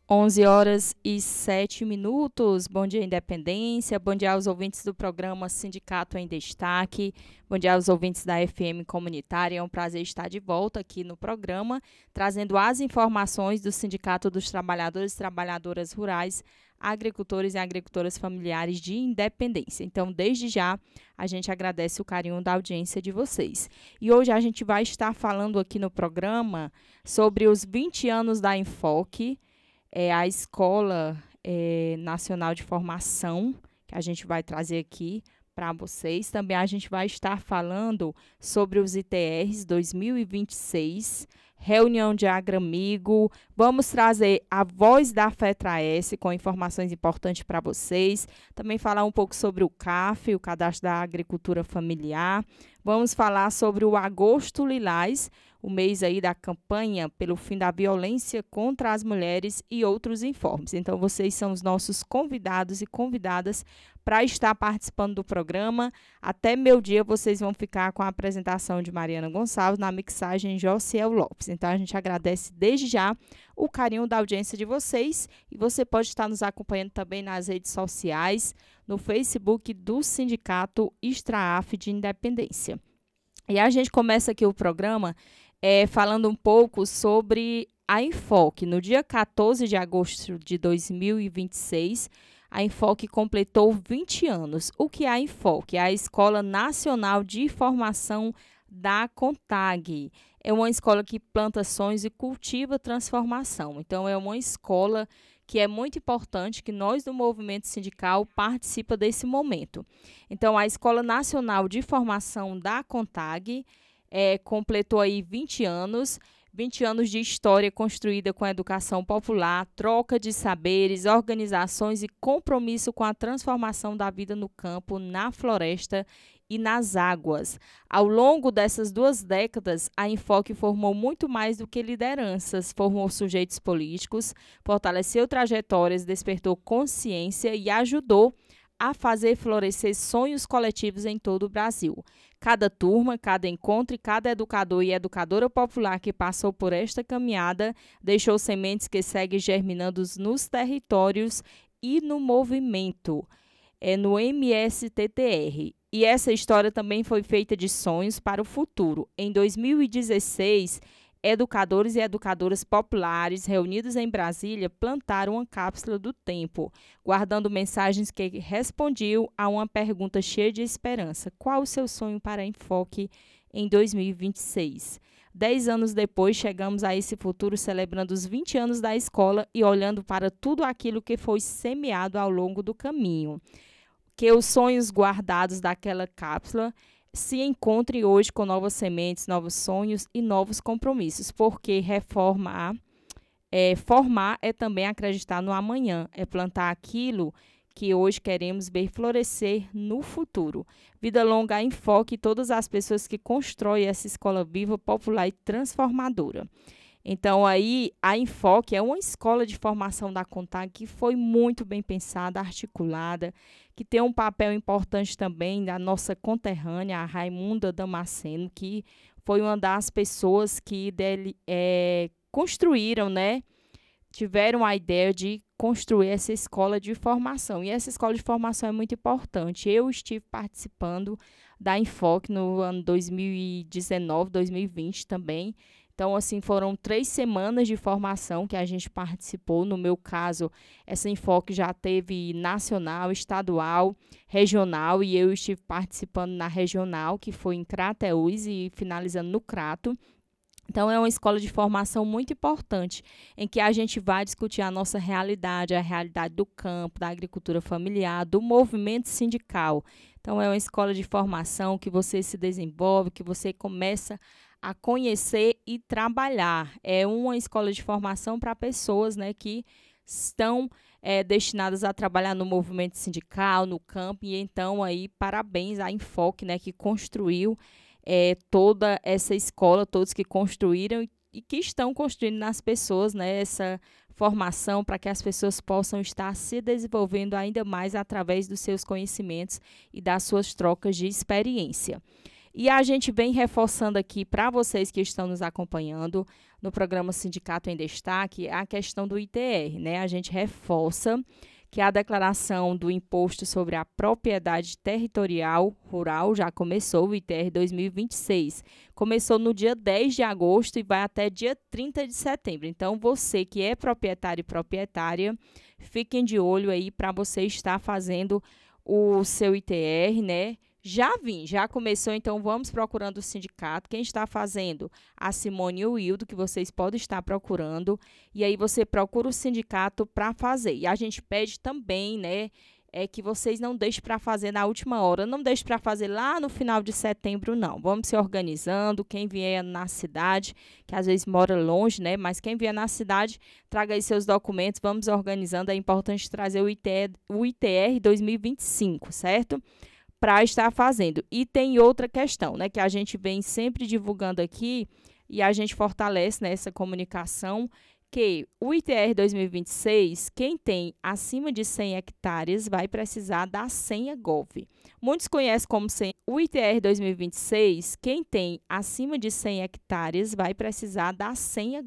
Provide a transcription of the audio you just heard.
11h07. Bom dia, Independência. Bom dia aos ouvintes do programa Sindicato em Destaque. Bom dia aos ouvintes da FM Comunitária. É um prazer estar de volta aqui no programa, trazendo as informações do Sindicato dos Trabalhadores e Trabalhadoras Rurais, Agricultores e Agricultoras Familiares de Independência. Então, desde já, a gente agradece o carinho da audiência de vocês. E hoje a gente vai estar falando aqui no programa sobre os 20 anos da Enfoque, a Escola Nacional de Formação, que a gente vai trazer aqui para vocês. Também a gente vai estar falando sobre os ITRs 2026, reunião de Agramigo. Vamos trazer a voz da FETRAES com informações importantes para vocês. Também falar um pouco sobre o CAF, o Cadastro da Agricultura Familiar. Vamos falar sobre o Agosto Lilás, o mês aí da campanha pelo fim da violência contra as mulheres e outros informes. Então, vocês são os nossos convidados e convidadas para estar participando do programa. Até meio-dia, vocês vão ficar com a apresentação de Mariana Gonçalves, na mixagem Josiel Lopes. Então, a gente agradece desde já o carinho da audiência de vocês e você pode estar nos acompanhando também nas redes sociais, no Facebook do Sindicato Extraaf de Independência. E a gente começa aqui o programa falando um pouco sobre a Enfoque. No dia 14 de agosto de 2026, a Enfoque completou 20 anos. O que é a Enfoque? É a Escola Nacional de Formação da CONTAG. É uma escola que planta sonhos e cultiva transformação. Então, é uma escola que é muito importante, que nós do movimento sindical participa desse momento. Então, a Escola Nacional de Formação da CONTAG completou aí 20 anos de história construída com a educação popular, troca de saberes, organizações e compromisso com a transformação da vida no campo, na floresta e nas águas. Ao longo dessas 2 décadas, a Enfoque formou muito mais do que lideranças, formou sujeitos políticos, fortaleceu trajetórias, despertou consciência e ajudou a fazer florescer sonhos coletivos em todo o Brasil. Cada turma, cada encontro e cada educador e educadora popular que passou por esta caminhada deixou sementes que seguem germinando nos territórios e no movimento, no MSTTR. E essa história também foi feita de sonhos para o futuro. Em 2016, educadores e educadoras populares reunidos em Brasília plantaram uma cápsula do tempo, guardando mensagens que respondiam a uma pergunta cheia de esperança. Qual o seu sonho para a Enfoque em 2026? 10 anos depois, chegamos a esse futuro celebrando os 20 anos da escola e olhando para tudo aquilo que foi semeado ao longo do caminho. Que os sonhos guardados daquela cápsula se encontre hoje com novas sementes, novos sonhos e novos compromissos, porque formar é também acreditar no amanhã, é plantar aquilo que hoje queremos ver florescer no futuro. Vida longa, Enfoque e todas as pessoas que constroem essa escola viva, popular e transformadora. Então, aí, a Enfoque é uma escola de formação da CONTAG que foi muito bem pensada, articulada, que tem um papel importante também da nossa conterrânea, a Raimunda Damasceno, que foi uma das pessoas que construíram, tiveram a ideia de construir essa escola de formação. E essa escola de formação é muito importante. Eu estive participando da Enfoque no ano 2019, 2020 também. Então, assim, foram 3 semanas de formação que a gente participou. No meu caso, essa Enfoque já teve nacional, estadual, regional, e eu estive participando na regional, que foi em Crateús e finalizando no Crato. Então, é uma escola de formação muito importante, em que a gente vai discutir a nossa realidade, a realidade do campo, da agricultura familiar, do movimento sindical. Então, é uma escola de formação que você se desenvolve, que você começa a conhecer e trabalhar. É uma escola de formação para pessoas, que estão destinadas a trabalhar no movimento sindical, no campo, e então aí parabéns à Enfoque, que construiu toda essa escola, todos que construíram e que estão construindo nas pessoas, essa formação para que as pessoas possam estar se desenvolvendo ainda mais através dos seus conhecimentos e das suas trocas de experiência. E a gente vem reforçando aqui para vocês que estão nos acompanhando, no programa Sindicato em Destaque a questão do ITR, né? A gente reforça que a declaração do Imposto sobre a Propriedade Territorial Rural já começou, o ITR 2026. Começou no dia 10 de agosto e vai até dia 30 de setembro. Então, você que é proprietário e proprietária, fiquem de olho aí para você estar fazendo o seu ITR, né? Já começou, então vamos procurando o sindicato. Quem está fazendo? A Simone e o Hildo, que vocês podem estar procurando. E aí você procura o sindicato para fazer. E a gente pede também, né, que vocês não deixem para fazer na última hora. Não deixem para fazer lá no final de setembro, não. Vamos se organizando. Quem vier na cidade, que às vezes mora longe, né, mas quem vier na cidade, traga aí seus documentos. Vamos organizando. É importante trazer o ITR 2025, certo? Para estar fazendo. E tem outra questão, né, que a gente vem sempre divulgando aqui e a gente fortalece nessa comunicação, que o ITR 2026, quem tem acima de 100 hectares vai precisar da senha GOV. Muitos conhecem como senha. O ITR 2026, quem tem acima de 100 hectares vai precisar da senha